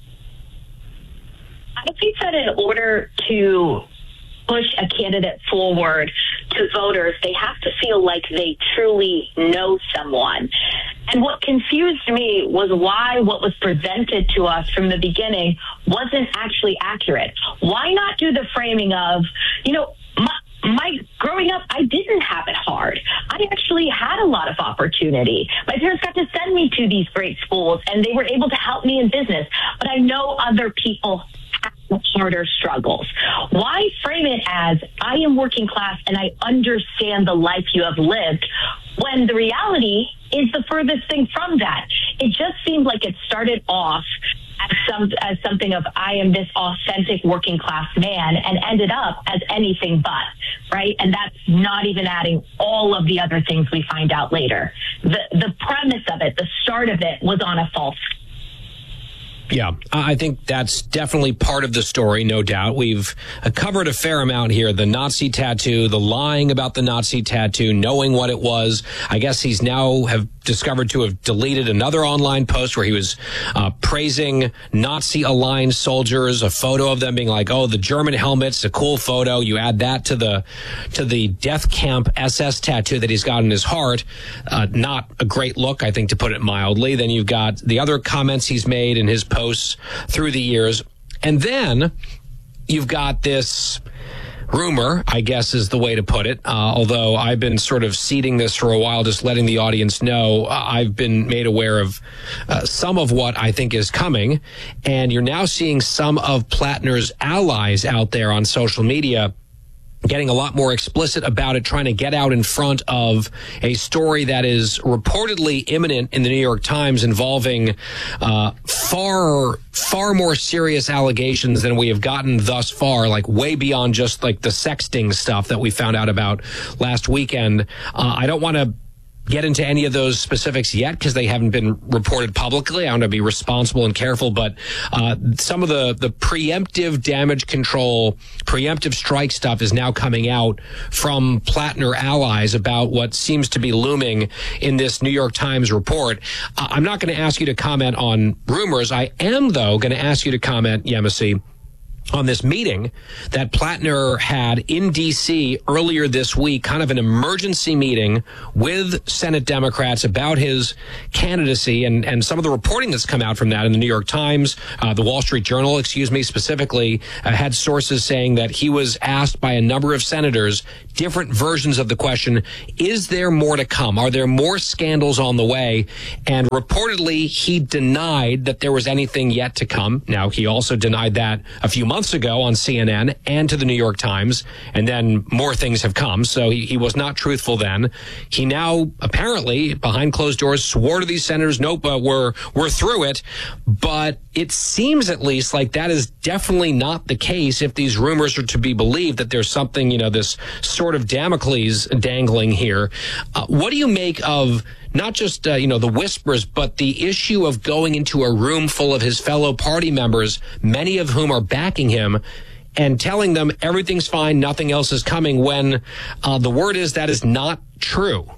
I think that in order to push a candidate forward to voters, they have to feel like they truly know someone. And what confused me was why what was presented to us from the beginning wasn't actually accurate. Why not do the framing of, you know, my, my growing up, I didn't have it hard. I actually had a lot of opportunity. My parents got to send me to these great schools, and they were able to help me in business. But I know other people have harder struggles. Why frame it as, I am working class and I understand the life you have lived, when the reality is the furthest thing from that? It just seemed like it started off as some as something of, I am this authentic working class man, and ended up as anything but, right? And that's not even adding all of the other things we find out later. The the premise of it, the start of it, was on a false. Yeah, I think that's definitely part of the story, no doubt. We've uh, covered a fair amount here. The Nazi tattoo, the lying about the Nazi tattoo, knowing what it was. I guess he's now have discovered to have deleted another online post where he was uh, praising Nazi-aligned soldiers, a photo of them being like, oh, the German helmet's a cool photo. You add that to the to the death camp S S tattoo that he's got in his heart. Uh, not a great look, I think, to put it mildly. Then you've got the other comments he's made in his posts through the years. And then you've got this rumor, I guess is the way to put it, uh, although I've been sort of seeding this for a while, just letting the audience know. uh, I've been made aware of uh, some of what I think is coming, and you're now seeing some of Plattner's allies out there on social media getting a lot more explicit about it, trying to get out in front of a story that is reportedly imminent in the New York Times involving uh, far, far more serious allegations than we have gotten thus far, like way beyond just like the sexting stuff that we found out about last weekend. Uh, I don't want to get into any of those specifics yet because they haven't been reported publicly. I want to be responsible and careful, but uh, some of the, the preemptive damage control, preemptive strike stuff is now coming out from Plattner allies about what seems to be looming in this New York Times report. Uh, I'm not going to ask you to comment on rumors. I am, though, going to ask you to comment, Yemisi, on this meeting that Plattner had in D C earlier this week, kind of an emergency meeting with Senate Democrats about his candidacy, and, and some of the reporting that's come out from that in the New York Times, uh, the Wall Street Journal, excuse me, specifically, uh, had sources saying that he was asked by a number of senators different versions of the question, is there more to come? Are there more scandals on the way? And reportedly, he denied that there was anything yet to come. Now, he also denied that a few months ago on C N N and to the New York Times, and then more things have come. So he, he was not truthful then. He now apparently behind closed doors swore to these senators, nope, uh, we're we're through it. But it seems at least like that is definitely not the case if these rumors are to be believed, that there's something, you know, this sort of Damocles dangling here. Uh, what do you make of not just, uh, you know, the whispers, but the issue of going into a room full of his fellow party members, many of whom are backing him, and telling them everything's fine, nothing else is coming, when uh, the word is that is not true?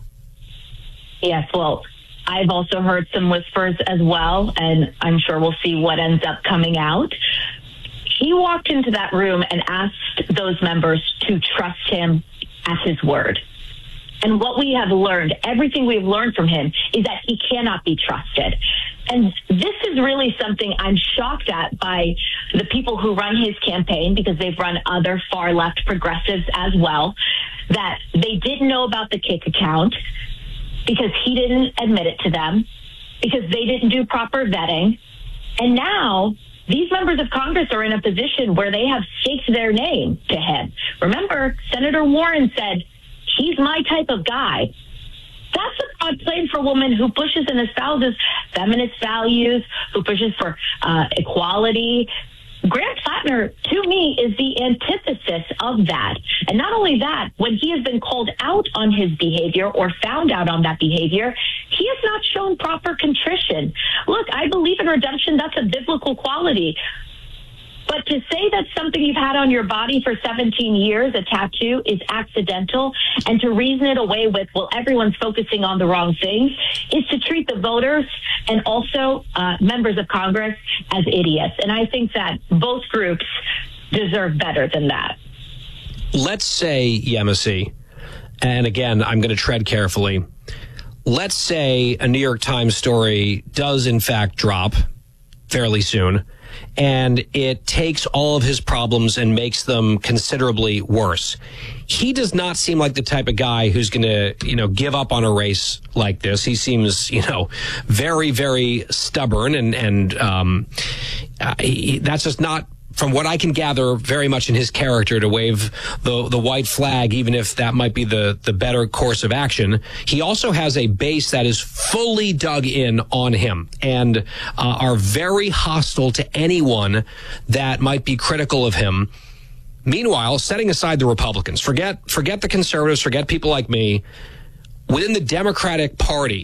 Yes, well, I've also heard some whispers as well, and I'm sure we'll see what ends up coming out. He walked into that room and asked those members to trust him at his word. And what we have learned, everything we've learned from him, is that he cannot be trusted. And this is really something I'm shocked at by the people who run his campaign, because they've run other far left progressives as well, that they didn't know about the kick account because he didn't admit it to them, because they didn't do proper vetting. And now these members of Congress are in a position where they have staked their name to him. Remember, Senator Warren said, he's my type of guy. That's a broad claim for a woman who pushes and espouses feminist values, who pushes for uh, equality. Grant Plattner, to me, is the antithesis of that. And not only that, when he has been called out on his behavior or found out on that behavior, he has not shown proper contrition. Look, I believe in redemption. That's a biblical quality. But to say that something you've had on your body for seventeen years, a tattoo, is accidental, and to reason it away with, well, everyone's focusing on the wrong things, is to treat the voters and also uh, members of Congress as idiots. And I think that both groups deserve better than that. Let's say, Yemisi, and again, I'm going to tread carefully, let's say a New York Times story does in fact drop fairly soon, and it takes all of his problems and makes them considerably worse. He does not seem like the type of guy who's going to, you know, give up on a race like this. He seems, you know, very, very stubborn, and, and um, uh, he, that's just not, from what I can gather, very much in his character to wave the the white flag, even if that might be the, the better course of action. He also has a base that is fully dug in on him and uh, are very hostile to anyone that might be critical of him. Meanwhile, setting aside the Republicans, forget forget the conservatives, forget people like me, within the Democratic Party,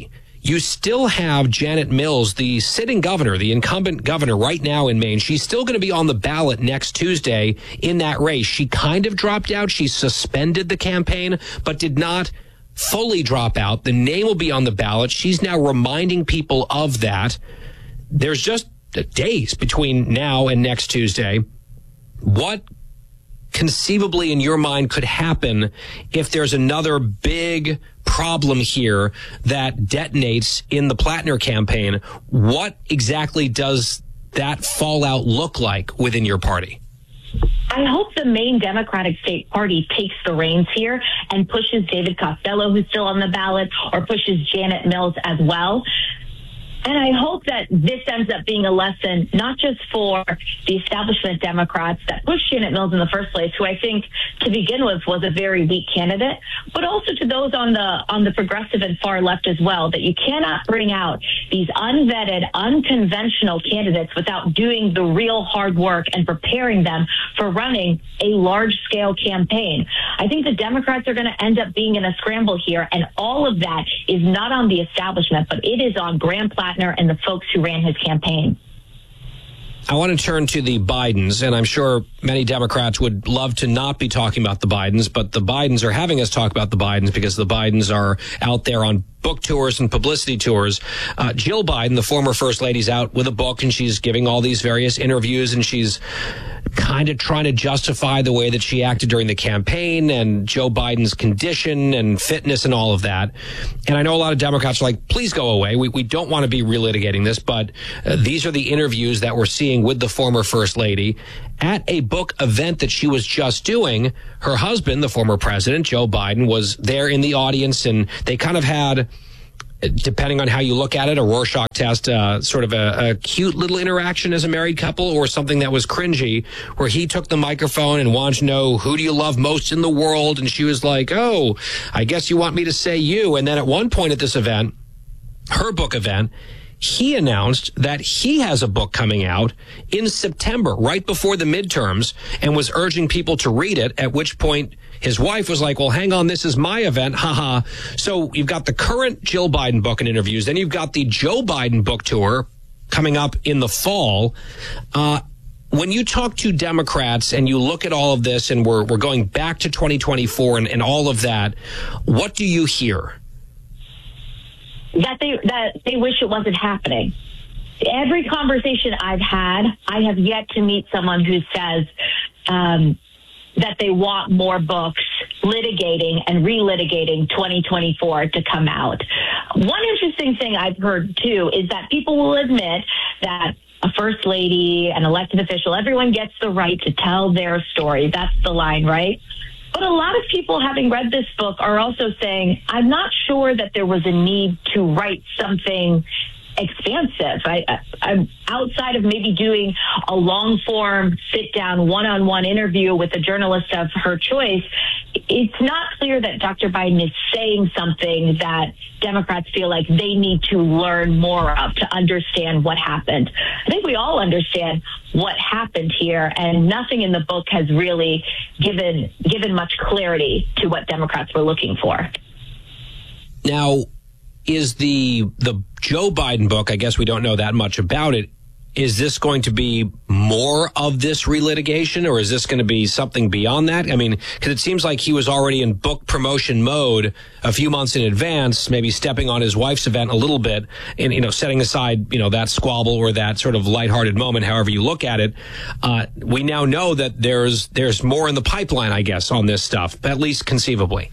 you still have Janet Mills, the sitting governor, the incumbent governor right now in Maine. She's still going to be on the ballot next Tuesday in that race. She kind of dropped out. She suspended the campaign, but did not fully drop out. The name will be on the ballot. She's now reminding people of that. There's just days between now and next Tuesday. What conceivably in your mind could happen if there's another big problem here that detonates in the Plattner campaign? What exactly does that fallout look like within your party? I hope the Maine Democratic State Party takes the reins here and pushes David Costello, who's still on the ballot, or pushes Janet Mills as well. And I hope that this ends up being a lesson, not just for the establishment Democrats that pushed Janet Mills in the first place, who I think to begin with was a very weak candidate, but also to those on the on the progressive and far left as well, that you cannot bring out these unvetted, unconventional candidates without doing the real hard work and preparing them for running a large-scale campaign. I think the Democrats are going to end up being in a scramble here, and all of that is not on the establishment, but it is on Graham Plattner and the folks who ran his campaign. I want to turn to the Bidens, and I'm sure many Democrats would love to not be talking about the Bidens, but the Bidens are having us talk about the Bidens because the Bidens are out there on book tours and publicity tours. Uh, Jill Biden, the former First Lady's out with a book, and she's giving all these various interviews, and she's kind of trying to justify the way that she acted during the campaign and Joe Biden's condition and fitness and all of that. And I know a lot of Democrats are like, please go away. We, we don't want to be relitigating this, but uh, these are the interviews that we're seeing with the former First Lady. At a book event that she was just doing, her husband, the former president, Joe Biden, was there in the audience, and they kind of had, depending on how you look at it, a Rorschach test, uh, sort of a, a cute little interaction as a married couple, or something that was cringy, where he took the microphone and wanted to know, who do you love most in the world? And she was like, oh, I guess you want me to say you. And then at one point at this event, her book event, he announced that he has a book coming out in September, right before the midterms, and was urging people to read it, at which point his wife was like, well, hang on, this is my event, haha. So you've got the current Jill Biden book and interviews, then you've got the Joe Biden book tour coming up in the fall. Uh, when you talk to Democrats and you look at all of this, and we're, we're going back to twenty twenty-four and, and all of that, what do you hear? That they that they wish it wasn't happening. Every conversation I've had, I have yet to meet someone who says um, that they want more books litigating and relitigating twenty twenty-four to come out. One interesting thing I've heard, too, is that people will admit that a first lady, an elected official, everyone gets the right to tell their story. That's the line, right? But a lot of people, having read this book, are also saying, I'm not sure that there was a need to write something expansive. I, I, I'm outside of maybe doing a long form, sit down, one on one interview with a journalist of her choice. It's not clear that Doctor Biden is saying something that Democrats feel like they need to learn more of to understand what happened. I think we all understand what happened here, and nothing in the book has really given given much clarity to what Democrats were looking for. Now, is the the Joe Biden book, I guess we don't know that much about it, is this going to be more of this relitigation, or is this going to be something beyond that? I mean, because it seems like he was already in book promotion mode a few months in advance, maybe stepping on his wife's event a little bit, and, you know, setting aside, you know, that squabble or that sort of lighthearted moment, however you look at it. Uh, we now know that there's there's more in the pipeline, I guess, on this stuff, at least conceivably.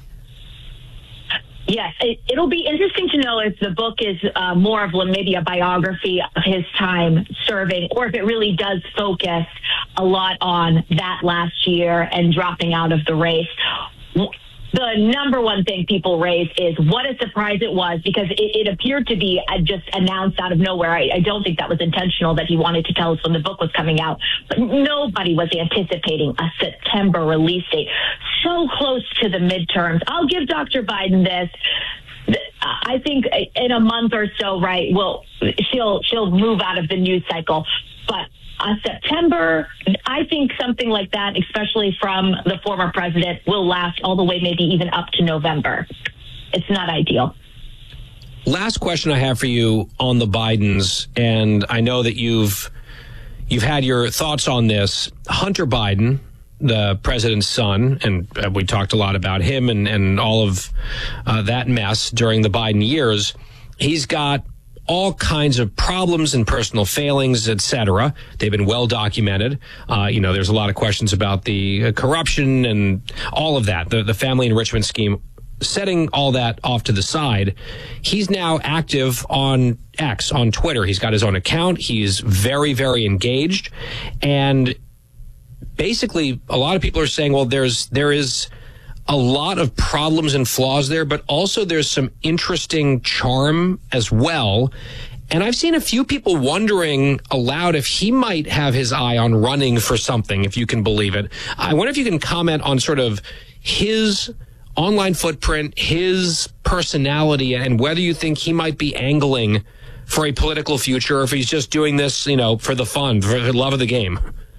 Yes, it, it'll be interesting to know if the book is uh, more of maybe a biography of his time serving, or if it really does focus a lot on that last year and dropping out of the race. The number one thing people raise is what a surprise it was, because it, it appeared to be just announced out of nowhere. I, I don't think that was intentional, that he wanted to tell us when the book was coming out, but nobody was anticipating a September release date so close to the midterms. I'll give Doctor Biden this. I think in a month or so, right, well, she'll she'll move out of the news cycle, but Uh, September, I think something like that, especially from the former president, will last all the way maybe even up to November. It's not ideal. last question I have for you on the Bidens, and I know that you've you've had your thoughts on this. Hunter Biden, the president's son, and we talked a lot about him and, and all of uh, that mess during the Biden years. He's got all kinds of problems and personal failings, et cetera. They've been well documented. Uh, you know, there's a lot of questions about the uh, corruption and all of that, the, the family enrichment scheme. Setting all that off to the side, he's now active on X, on Twitter. He's got his own account. He's very, very engaged. And basically, a lot of people are saying, well, there's there is a lot of problems and flaws there, but also there's some interesting charm as well. And I've seen a few people wondering aloud if he might have his eye on running for something, if you can believe it. I wonder if you can comment on sort of his online footprint, his personality, and whether you think he might be angling for a political future, or if he's just doing this, you know, for the fun, for the love of the game.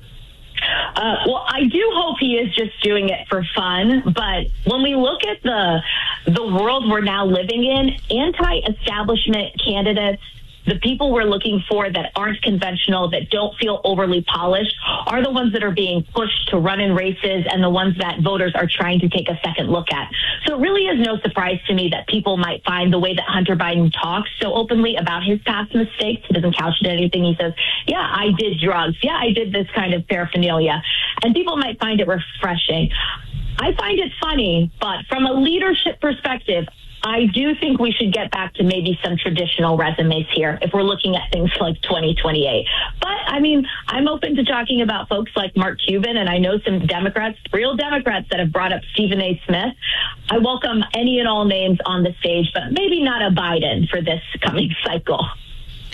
Uh, well, I do hope he is just doing it for fun. But when we look at the the world we're now living in, anti-establishment candidates, the people we're looking for that aren't conventional, that don't feel overly polished, are the ones that are being pushed to run in races and the ones that voters are trying to take a second look at. So it really is no surprise to me that people might find the way that Hunter Biden talks so openly about his past mistakes. He doesn't couch it in anything. He says, yeah, I did drugs. Yeah, I did this kind of paraphernalia. And people might find it refreshing. I find it funny, but from a leadership perspective, I do think we should get back to maybe some traditional resumes here if we're looking at things like twenty twenty-eight. But, I mean, I'm open to talking about folks like Mark Cuban, and I know some Democrats, real Democrats, that have brought up Stephen A. Smith. I welcome any and all names on the stage, but maybe not a Biden for this coming cycle.